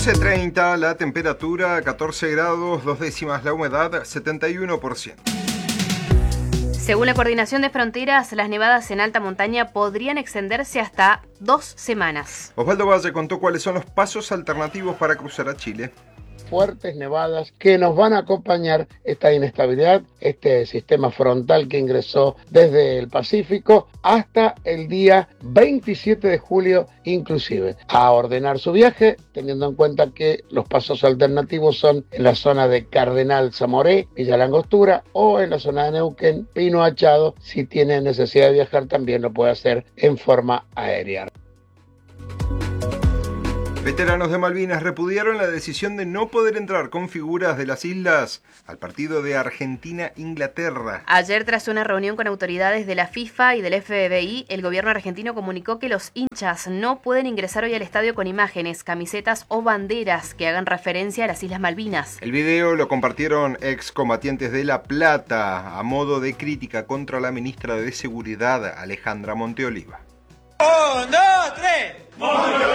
12:30 la temperatura, 14 grados, 2 décimas la humedad, 71%. Según la Coordinación de Fronteras, las nevadas en alta montaña podrían extenderse hasta 2 semanas. Osvaldo Valle contó cuáles son los pasos alternativos para cruzar a Chile. Fuertes nevadas que nos van a acompañar esta inestabilidad, este sistema frontal que ingresó desde el Pacífico hasta el día 27 de julio inclusive. A ordenar su viaje, teniendo en cuenta que los pasos alternativos son en la zona de Cardenal Zamoré, Villa Langostura, o en la zona de Neuquén, Pino Achado. Si tiene necesidad de viajar, también lo puede hacer en forma aérea. Veteranos de Malvinas repudiaron la decisión de no poder entrar con figuras de las islas al partido de Argentina-Inglaterra. Ayer, tras una reunión con autoridades de la FIFA y del FBI, el gobierno argentino comunicó que los hinchas no pueden ingresar hoy al estadio con imágenes, camisetas o banderas que hagan referencia a las Islas Malvinas. El video lo compartieron excombatientes de La Plata a modo de crítica contra la ministra de Seguridad, Alejandra Monteoliva. 1, 2, 3.